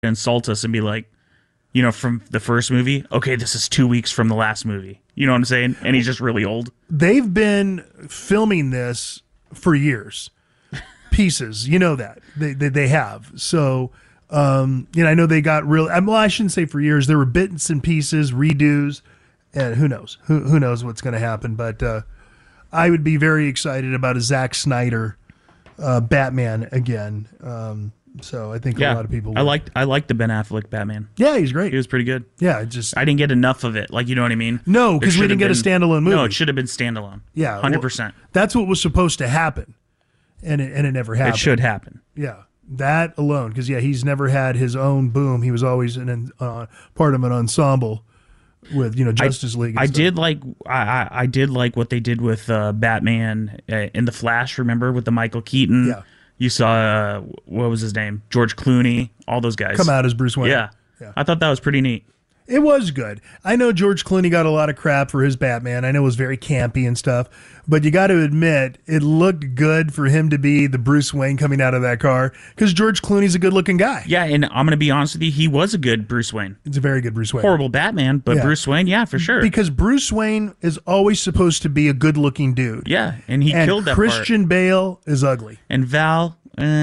insult us and be like, you know, from the first movie, okay, this is 2 weeks from the last movie. You know what I'm saying? And he's just really old. They've been filming this for years. Pieces, you know that. They have. So, I know they got real, well, I shouldn't say for years. There were bits and pieces, redos, and who knows? Who knows what's going to happen? But I would be very excited about a Zack Snyder Batman again. So I think a lot of people would. I liked the Ben Affleck Batman. Yeah, he's great. He was pretty good. Yeah, I didn't get enough of it. Like, you know what I mean? No, because we didn't get a standalone movie. No, it should have been standalone. Yeah, 100%. That's what was supposed to happen, and it never happened. It should happen. Yeah, that alone, because he's never had his own boom. He was always part of an ensemble with Justice League. I did like what they did with Batman in the Flash. Remember, with the Michael Keaton. Yeah. You saw what was his name? George Clooney. All those guys come out as Bruce Wayne. Yeah. I thought that was pretty neat. It was good. I know George Clooney got a lot of crap for his Batman. I know it was very campy and stuff, but you got to admit it looked good for him to be the Bruce Wayne coming out of that car because George Clooney's a good-looking guy. Yeah, and I'm going to be honest with you, he was a good Bruce Wayne. It's a very good Bruce Wayne. Horrible Batman, but Bruce Wayne, yeah, for sure. Because Bruce Wayne is always supposed to be a good-looking dude. Yeah, and he killed that Christian Bale is ugly. And Val,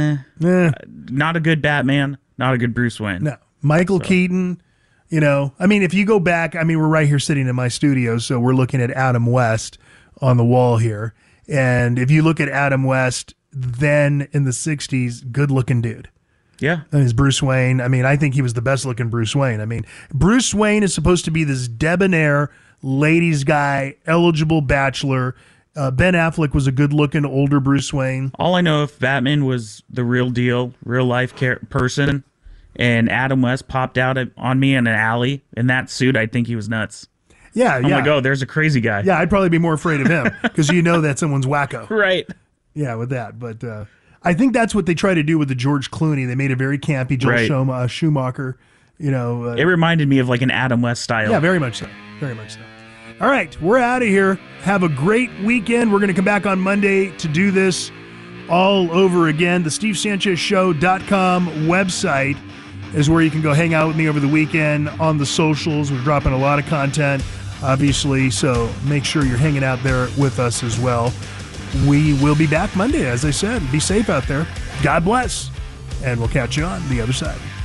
not a good Batman, not a good Bruce Wayne. No. Michael Keaton, if you go back, we're right here sitting in my studio, so we're looking at Adam West on the wall here. And if you look at Adam West, then in the 60s, good-looking dude. Yeah. And his Bruce Wayne, I think he was the best-looking Bruce Wayne. Bruce Wayne is supposed to be this debonair, ladies guy, eligible bachelor. Ben Affleck was a good-looking, older Bruce Wayne. All I know, if Batman was the real deal, real-life person, and Adam West popped out on me in an alley in that suit, I'd think he was nuts. Yeah, I'm like, oh, there's a crazy guy. Yeah, I'd probably be more afraid of him because that someone's wacko. Right. Yeah, with that. But I think that's what they try to do with the George Clooney. They made it very campy. Joel Schumacher, it reminded me of like an Adam West style. Yeah, very much so. Very much so. All right, we're out of here. Have a great weekend. We're going to come back on Monday to do this all over again. The SteveSanchezShow.com website is where you can go hang out with me over the weekend on the socials. We're dropping a lot of content, obviously, so make sure you're hanging out there with us as well. We will be back Monday, as I said. Be safe out there. God bless, and we'll catch you on the other side.